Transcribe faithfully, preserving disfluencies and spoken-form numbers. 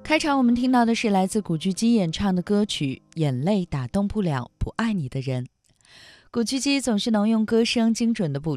开场我们听到的是来自古巨基演唱的歌曲《眼泪打动不了不爱你的人》。古巨基总是能用歌声精准地捕